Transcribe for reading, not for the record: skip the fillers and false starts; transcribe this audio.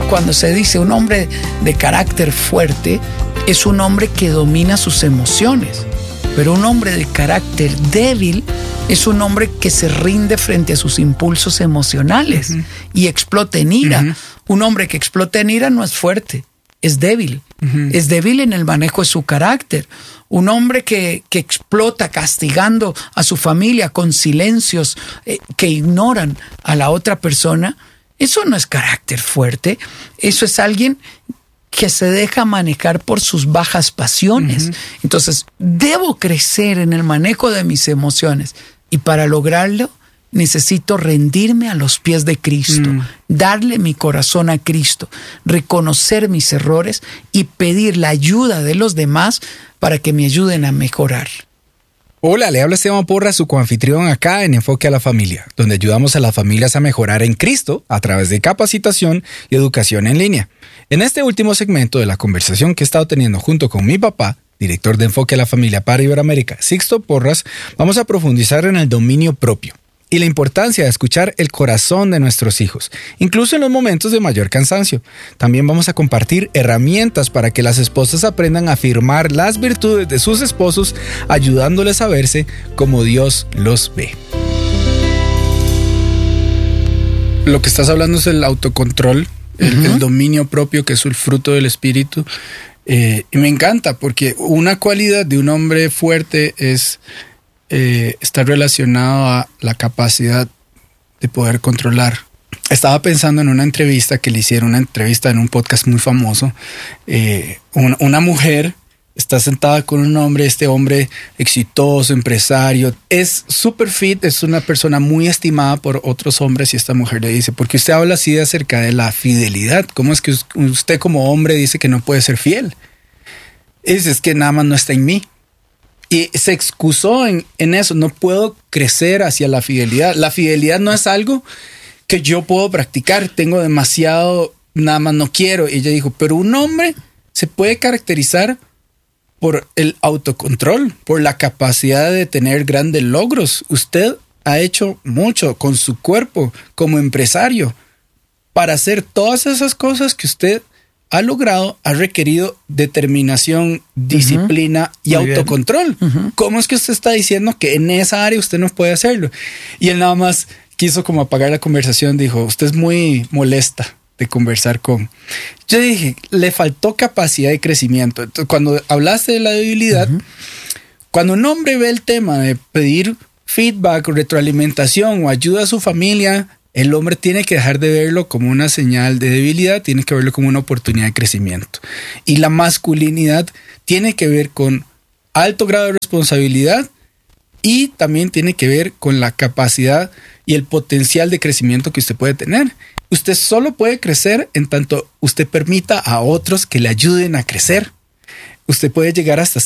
cuando se dice un hombre de carácter fuerte, es un hombre que domina sus emociones. Pero un hombre de carácter débil es un hombre que se rinde frente a sus impulsos emocionales y explota en ira. Un hombre que explota en ira no es fuerte, es débil. Es débil en el manejo de su carácter. Un hombre que explota castigando a su familia con silencios que ignoran a la otra persona, eso no es carácter fuerte. Eso es alguien que se deja manejar por sus bajas pasiones. Entonces, debo crecer en el manejo de mis emociones. Y para lograrlo, necesito rendirme a los pies de Cristo, darle mi corazón a Cristo, reconocer mis errores y pedir la ayuda de los demás para que me ayuden a mejorar. Hola, le habla Esteban Porras, su coanfitrión acá en Enfoque a la Familia, donde ayudamos a las familias a mejorar en Cristo a través de capacitación y educación en línea. En este último segmento de la conversación que he estado teniendo junto con mi papá, director de Enfoque a la Familia para Iberoamérica, Sixto Porras, vamos a profundizar en el dominio propio y la importancia de escuchar el corazón de nuestros hijos, incluso en los momentos de mayor cansancio. También vamos a compartir herramientas para que las esposas aprendan a afirmar las virtudes de sus esposos, ayudándoles a verse como Dios los ve. Lo que estás hablando es el autocontrol, el dominio propio, que es el fruto del espíritu. Y me encanta porque una cualidad de un hombre fuerte es está relacionado a la capacidad de poder controlar. Estaba pensando en una entrevista que le hicieron, una entrevista en un podcast muy famoso. Una mujer está sentada con un hombre, este hombre exitoso, empresario, es super fit, es una persona muy estimada por otros hombres, y esta mujer le dice: ¿por qué usted habla así acerca de la fidelidad? ¿Cómo es que usted como hombre dice que no puede ser fiel? Es que nada más no está en mí. Y se excusó en eso. No puedo crecer hacia la fidelidad. La fidelidad no es algo que yo puedo practicar. Tengo demasiado, nada más no quiero. Y ella dijo, pero un hombre se puede caracterizar por el autocontrol, por la capacidad de tener grandes logros. Usted ha hecho mucho con su cuerpo como empresario. Para hacer todas esas cosas que usted ha logrado, ha requerido determinación, disciplina y muy autocontrol. ¿Cómo es que usted está diciendo que en esa área usted no puede hacerlo? Y él nada más quiso como apagar la conversación. Dijo, usted es muy molesta de conversar con... Yo dije, le faltó capacidad de crecimiento. Entonces, cuando hablaste de la debilidad, cuando un hombre ve el tema de pedir feedback o retroalimentación o ayuda a su familia, el hombre tiene que dejar de verlo como una señal de debilidad, tiene que verlo como una oportunidad de crecimiento. Y la masculinidad tiene que ver con alto grado de responsabilidad y también tiene que ver con la capacidad y el potencial de crecimiento que usted puede tener. Usted solo puede crecer en tanto usted permita a otros que le ayuden a crecer. Usted puede llegar hasta